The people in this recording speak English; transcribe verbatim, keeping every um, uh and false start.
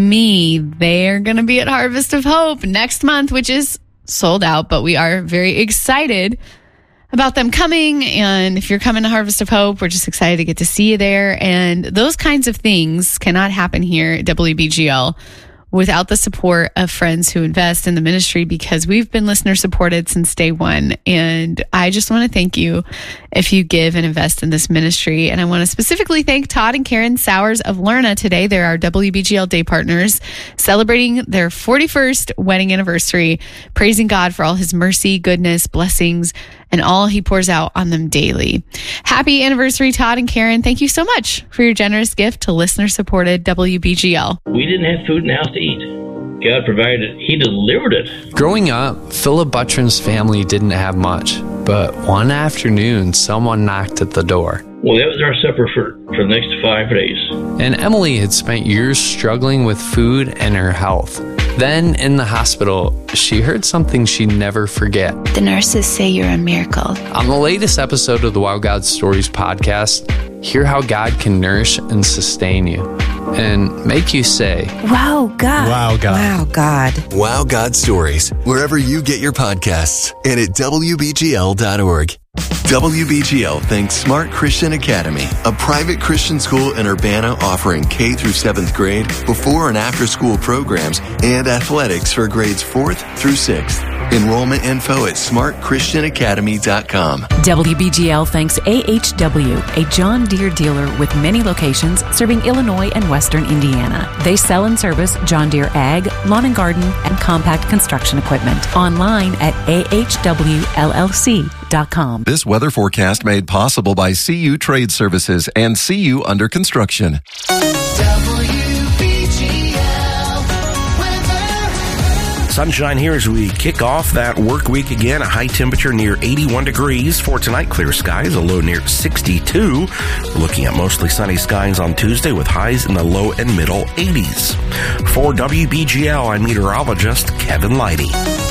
me. They're going to be at Harvest of Hope next month, which is sold out, but we are very excited about them coming. And if you're coming to Harvest of Hope, we're just excited to get to see you there. And those kinds of things cannot happen here at W B G L without the support of friends who invest in the ministry, because we've been listener supported since day one. And I just want to thank you if you give and invest in this ministry. And I want to specifically thank Todd and Karen Sowers of Lerna today. They're our W B G L day partners, celebrating their forty-first wedding anniversary, praising God for all his mercy, goodness, blessings, and all he pours out on them daily. Happy anniversary, Todd and Karen. Thank you so much for your generous gift to listener-supported W B G L. We didn't have food in the house to eat. God provided it. He delivered it. Growing up, Philip Buttram's family didn't have much, but one afternoon, someone knocked at the door. Well, that was our supper for, for the next five days. And Emily had spent years struggling with food and her health. Then, in the hospital, she heard something she'd never forget. The nurses say you're a miracle. On the latest episode of the Wow God Stories podcast, hear how God can nourish and sustain you and make you say, Wow, God. Wow, God. Wow, God. Wow God Stories, wherever you get your podcasts and at W B G L dot org. W B G L thanks Smart Christian Academy, a private Christian school in Urbana offering K through seventh grade, before and after school programs, and athletics for grades fourth through sixth. Enrollment info at smart christian academy dot com. W B G L thanks A H W, a John Deere dealer with many locations serving Illinois and Western Indiana. They sell and service John Deere Ag, Lawn and Garden, and compact construction equipment. Online at A H W L L C dot com. This weather forecast made possible by C U Trade Services and C U Under Construction. Sunshine here as we kick off that work week again. A high temperature near eighty-one degrees for tonight. Clear skies, a low near sixty-two. We're looking at mostly sunny skies on Tuesday with highs in the low and middle eighties. For W B G L, I'm meteorologist Kevin Leidy.